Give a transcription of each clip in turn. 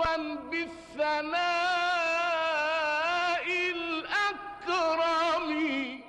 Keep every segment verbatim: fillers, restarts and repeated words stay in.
بالثناء الأكرم.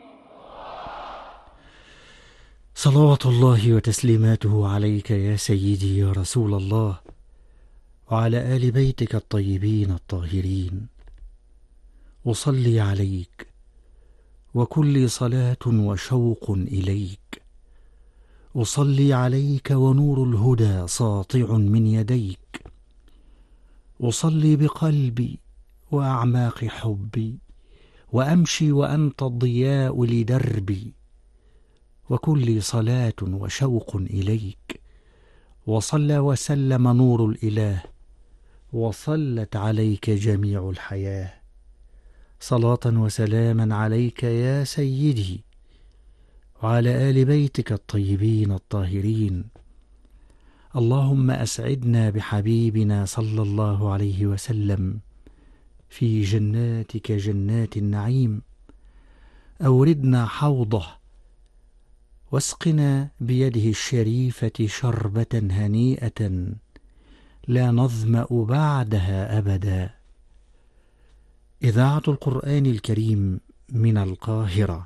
صلوات الله وتسليماته عليك يا سيدي يا رسول الله، وعلى آل بيتك الطيبين الطاهرين. أصلي عليك وكل صلاة وشوق إليك، أصلي عليك ونور الهدى ساطع من يديك، أصلي بقلبي وأعماق حبي، وأمشي وأنت الضياء لدربي، وكل صلاة وشوق إليك. وصلى وسلم نور الإله، وصلت عليك جميع الحياة. صلاة وسلاما عليك يا سيدي، وعلى آل بيتك الطيبين الطاهرين. اللهم أسعدنا بحبيبنا صلى الله عليه وسلم في جناتك جنات النعيم، أوردنا حوضه، واسقنا بيده الشريفة شربة هنيئة لا نظمأ بعدها أبدا. إذاعة القرآن الكريم من القاهرة.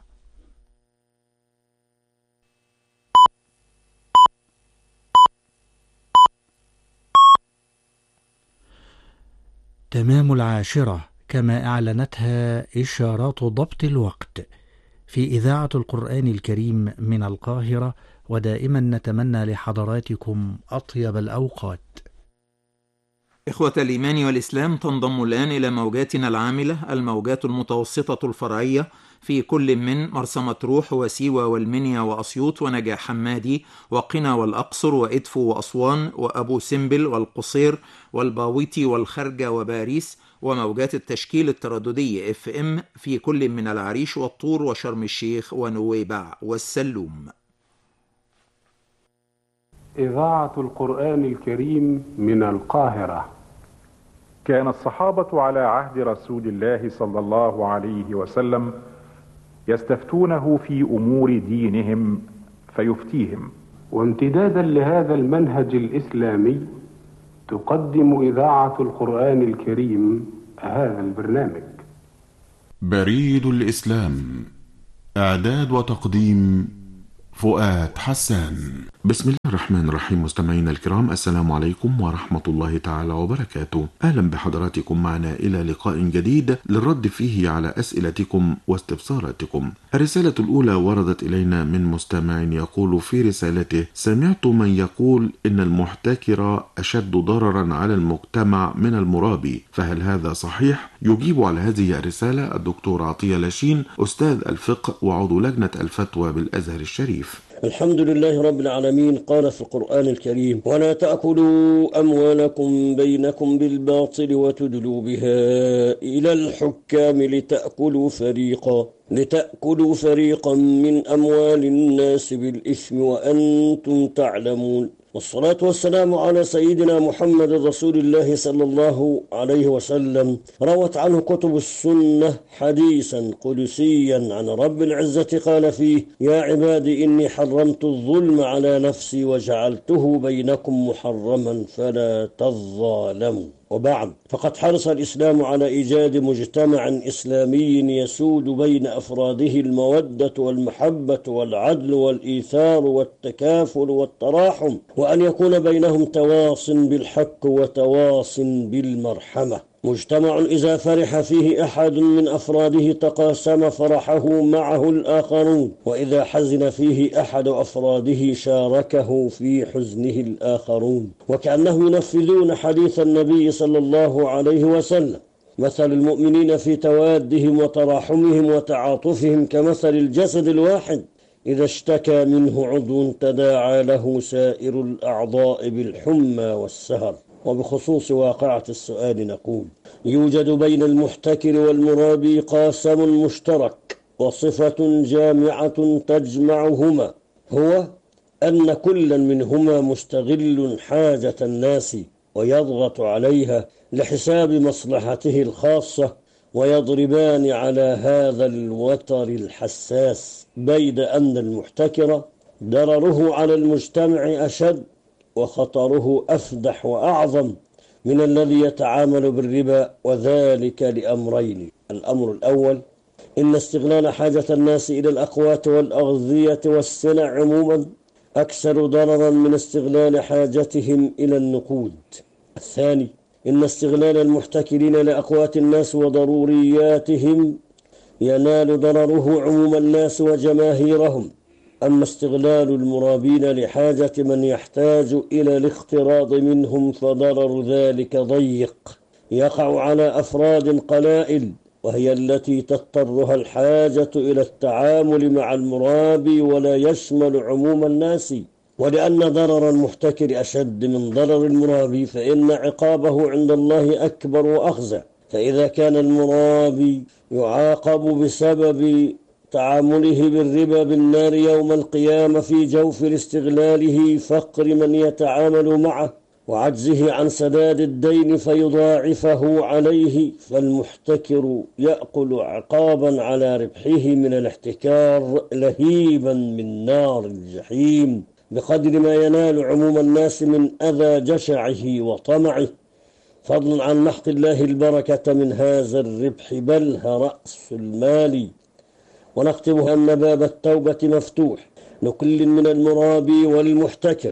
تمام العاشرة كما أعلنتها إشارات ضبط الوقت في إذاعة القرآن الكريم من القاهرة، ودائما نتمنى لحضراتكم أطيب الأوقات. إخوة الإيمان والإسلام، تنضم الآن إلى موجاتنا العاملة الموجات المتوسطة الفرعية في كل من مرسى مطروح وسيوة والمنيا وأسيوط ونجع حمادي وقنا والأقصر وإدفو وأسوان وأبو سمبل والقصير والباويتي والخرجة وباريس، وموجات التشكيل الترددي اف ام في كل من العريش والطور وشرم الشيخ ونويبع والسلوم. إذاعة القرآن الكريم من القاهرة. كان الصحابة على عهد رسول الله صلى الله عليه وسلم يستفتونه في أمور دينهم فيفتيهم. وامتدادا لهذا المنهج الإسلامي تقدم إذاعة القرآن الكريم هذا البرنامج. بريد الإسلام، إعداد وتقديم فؤاد حسان. بسم الله الرحمن الرحيم. مستمعينا الكرام، السلام عليكم ورحمة الله تعالى وبركاته. أهلا بحضراتكم معنا إلى لقاء جديد للرد فيه على أسئلتكم واستفساراتكم. الرسالة الأولى وردت إلينا من مستمع يقول في رسالته: سمعت من يقول إن المحتكر أشد ضررا على المجتمع من المرابي، فهل هذا صحيح؟ يجيب على هذه الرسالة الدكتور عطية لاشين، أستاذ الفقه وعضو لجنة الفتوى بالأزهر الشريف. الحمد لله رب العالمين. قال في القرآن الكريم: ولا تأكلوا أموالكم بينكم بالباطل وتدلوا بها إلى الحكام لتأكلوا فريقا لتأكلوا فريقا من أموال الناس بالإثم وأنتم تعلمون. والصلاة والسلام على سيدنا محمد رسول الله صلى الله عليه وسلم. روت عنه كتب السنة حديثا قدسيا عن رب العزة قال فيه: يا عبادي إني حرمت الظلم على نفسي وجعلته بينكم محرما فلا تظالموا. وبعد، فقد حرص الإسلام على إيجاد مجتمع إسلامي يسود بين أفراده المودة والمحبة والعدل والإيثار والتكافل والتراحم، وأن يكون بينهم تواص بالحق وتواص بالمرحمة. مجتمع إذا فرح فيه أحد من أفراده تقاسم فرحه معه الآخرون، وإذا حزن فيه أحد أفراده شاركه في حزنه الآخرون، وكأنه ينفذون حديث النبي صلى الله عليه وسلم: مثل المؤمنين في توادهم وتراحمهم وتعاطفهم كمثل الجسد الواحد إذا اشتكى منه عضو تداعى له سائر الأعضاء بالحمى والسهر. وبخصوص واقعة السؤال نقول: يوجد بين المحتكر والمرابي قاسم مشترك وصفة جامعة تجمعهما، هو أن كل منهما مستغل حاجة الناس ويضغط عليها لحساب مصلحته الخاصة، ويضربان على هذا الوتر الحساس، بيد أن المحتكر ضرره على المجتمع أشد وخطره أفدح وأعظم، من الذي يتعامل بالربا، وذلك لأمرين. الأمر الأول إن استغلال حاجة الناس إلى الأقوات والأغذية والسلع عموما أكثر ضررا من استغلال حاجتهم إلى النقود. الثاني إن استغلال المحتكرين لأقوات الناس وضرورياتهم ينال ضرره عموم الناس وجماهيرهم، أما استغلال المرابين لحاجة من يحتاج إلى الاقتراض منهم فضرر ذلك ضيق يقع على أفراد قلائل، وهي التي تضطرها الحاجة إلى التعامل مع المرابي ولا يشمل عموم الناس. ولأن ضرر المحتكر أشد من ضرر المرابي فإن عقابه عند الله أكبر وأخزى. فإذا كان المرابي يعاقب بسبب تعامله بالربا بالنار يوم القيامة في جوف استغلاله فقر من يتعامل معه وعجزه عن سداد الدين فيضاعفه عليه، فالمحتكر يأكل عقابا على ربحه من الاحتكار لهيبا من نار الجحيم بقدر ما ينال عموم الناس من أذى جشعه وطمعه، فضلا عن محق الله البركة من هذا الربح بل رأس المال. ونختم أن باب التوبة مفتوح لكل من المرابي والمحتكر،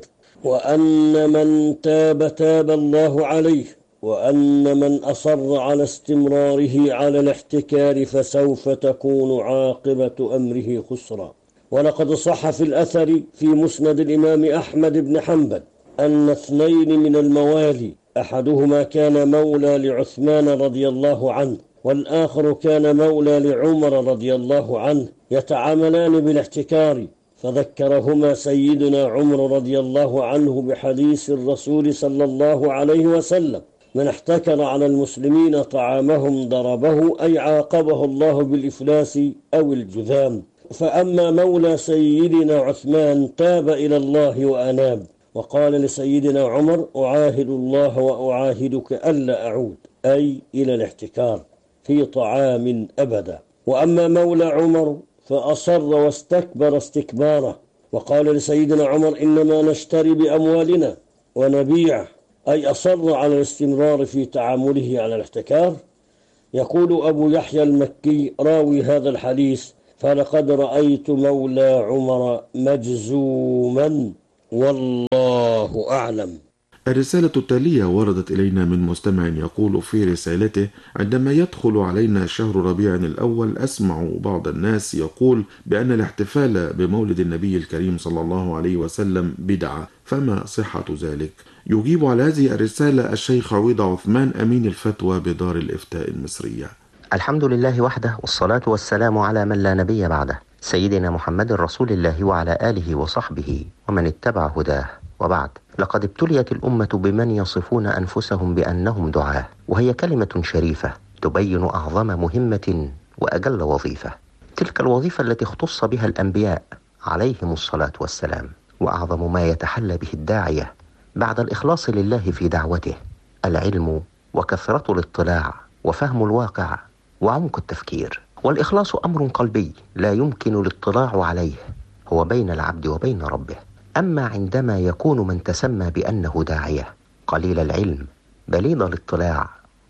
وأن من تاب تاب الله عليه، وأن من أصر على استمراره على الاحتكار فسوف تكون عاقبة أمره خسرا. ولقد صح في الأثر في مسند الإمام أحمد بن حنبل أن اثنين من الموالي، أحدهما كان مولى لعثمان رضي الله عنه والآخر كان مولى لعمر رضي الله عنه، يتعاملان بالاحتكار، فذكرهما سيدنا عمر رضي الله عنه بحديث الرسول صلى الله عليه وسلم: من احتكر على المسلمين طعامهم ضربه، أي عاقبه الله بالإفلاس أو الجذام. فأما مولى سيدنا عثمان تاب إلى الله وأناب، وقال لسيدنا عمر: أعاهد الله وأعاهدك ألا أعود، أي إلى الاحتكار في طعام أبدا. وأما مولى عمر فأصر واستكبر استكبارا، وقال لسيدنا عمر: إنما نشتري بأموالنا ونبيع، أي أصر على الاستمرار في تعامله على الاحتكار. يقول أبو يحيى المكي راوي هذا الحديث: فلقد رأيت مولى عمر مجزوما والله أعلم. الرسالة التالية وردت إلينا من مستمع يقول في رسالته: عندما يدخل علينا شهر ربيع الأول أسمع بعض الناس يقول بأن الاحتفال بمولد النبي الكريم صلى الله عليه وسلم بدعة، فما صحة ذلك؟ يجيب على هذه الرسالة الشيخ عويض عثمان أمين الفتوى بدار الإفتاء المصرية. الحمد لله وحده، والصلاة والسلام على من لا نبي بعده، سيدنا محمد رسول الله وعلى آله وصحبه ومن اتبع هداه، وبعد. لقد ابتليت الأمة بمن يصفون أنفسهم بأنهم دعاة، وهي كلمة شريفة تبين أعظم مهمة وأجل وظيفة، تلك الوظيفة التي اختص بها الأنبياء عليهم الصلاة والسلام، وأعظم ما يتحلى به الداعية بعد الإخلاص لله في دعوته العلم وكثرة الاطلاع وفهم الواقع وعمق التفكير. والإخلاص أمر قلبي لا يمكن الاطلاع عليه، هو بين العبد وبين ربه. أما عندما يكون من تسمى بأنه داعية قليل العلم بليد الاطلاع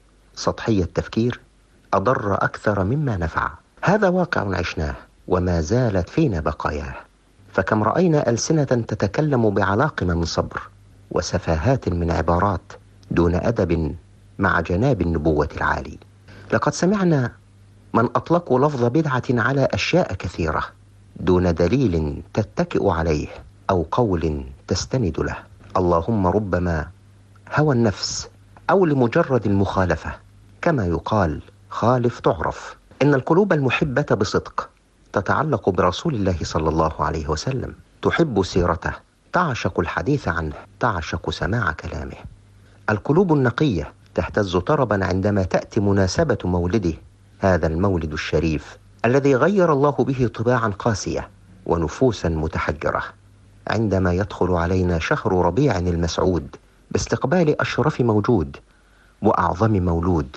سطحي التفكير، أضر أكثر مما نفع. هذا واقع عشناه وما زالت فينا بقاياه، فكم رأينا ألسنة تتكلم بعلاقم من صبر وسفاهات من عبارات دون أدب مع جناب النبوة العالي. لقد سمعنا من أطلقوا لفظ بدعة على أشياء كثيرة دون دليل تتكئ عليه أو قول تستند له، اللهم ربما هوى النفس أو لمجرد المخالفة، كما يقال خالف تعرف. إن القلوب المحبة بصدق تتعلق برسول الله صلى الله عليه وسلم، تحب سيرته، تعشق الحديث عنه، تعشق سماع كلامه. القلوب النقية تهتز طربا عندما تأتي مناسبة مولده، هذا المولد الشريف الذي غير الله به طباعا قاسية ونفوسا متحجرة. عندما يدخل علينا شهر ربيع المسعود باستقبال أشرف موجود وأعظم مولود،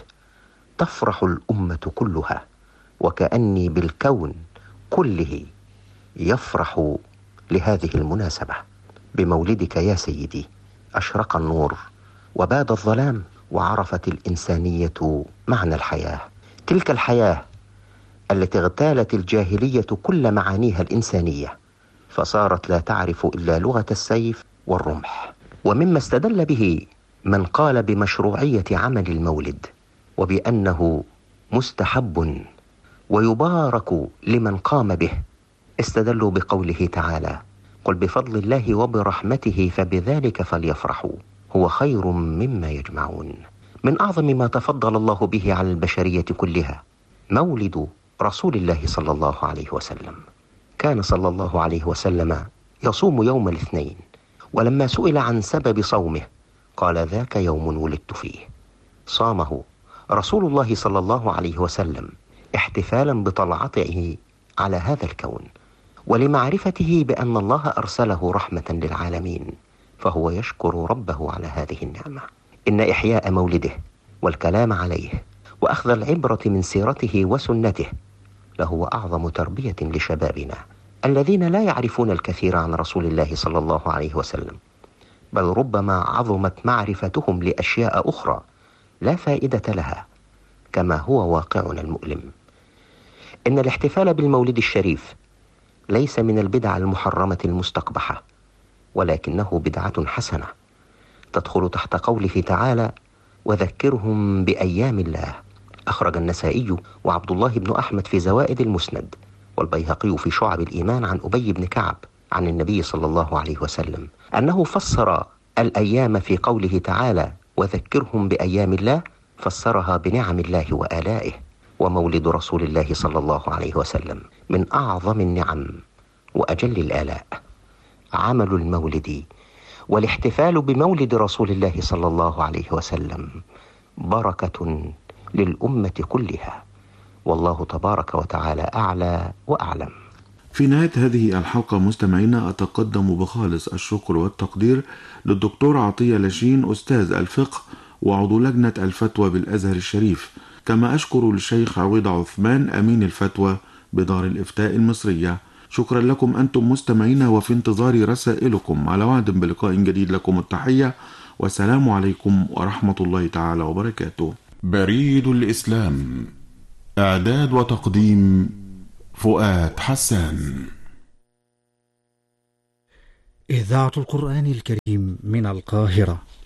تفرح الأمة كلها، وكأني بالكون كله يفرح لهذه المناسبة. بمولدك يا سيدي أشرق النور وباد الظلام وعرفت الإنسانية معنى الحياة، تلك الحياة التي اغتالت الجاهلية كل معانيها الإنسانية، فصارت لا تعرف إلا لغة السيف والرمح. ومما استدل به من قال بمشروعية عمل المولد وبأنه مستحب ويبارك لمن قام به، استدلوا بقوله تعالى: قل بفضل الله وبرحمته فبذلك فليفرحوا هو خير مما يجمعون. من أعظم ما تفضل الله به على البشرية كلها مولد رسول الله صلى الله عليه وسلم. كان صلى الله عليه وسلم يصوم يوم الاثنين، ولما سئل عن سبب صومه قال: ذاك يوم ولدت فيه. صامه رسول الله صلى الله عليه وسلم احتفالا بطلعته على هذا الكون، ولمعرفته بأن الله أرسله رحمة للعالمين، فهو يشكر ربه على هذه النعمة. إن إحياء مولده والكلام عليه وأخذ العبرة من سيرته وسنته لهو أعظم تربية لشبابنا الذين لا يعرفون الكثير عن رسول الله صلى الله عليه وسلم، بل ربما عظمت معرفتهم لأشياء أخرى لا فائدة لها، كما هو واقعنا المؤلم. إن الاحتفال بالمولد الشريف ليس من البدع المحرمة المستقبحة، ولكنه بدعة حسنة تدخل تحت قوله تعالى: وذكرهم بأيام الله. أخرج النسائي وعبد الله بن أحمد في زوائد المسند، والبيهقي في شعب الإيمان عن أبي بن كعب عن النبي صلى الله عليه وسلم أنه فسر الأيام في قوله تعالى: وذكرهم بأيام الله، فسرها بنعم الله وآلائه. ومولد رسول الله صلى الله عليه وسلم من أعظم النعم وأجل الآلاء. عمل المولد والاحتفال بمولد رسول الله صلى الله عليه وسلم بركة للأمة كلها، والله تبارك وتعالى أعلى وأعلم. في نهاية هذه الحلقة مستمعينا أتقدم بخالص الشكر والتقدير للدكتور عطية لاشين أستاذ الفقه وعضو لجنة الفتوى بالأزهر الشريف، كما أشكر للشيخ عويض عثمان أمين الفتوى بدار الإفتاء المصرية. شكرا لكم أنتم مستمعينا، وفي انتظار رسائلكم. على وعد بلقاء جديد، لكم التحية والسلام عليكم ورحمة الله تعالى وبركاته. بريد الإسلام، إعداد وتقديم فؤاد حسان. إذاعة القرآن الكريم من القاهرة.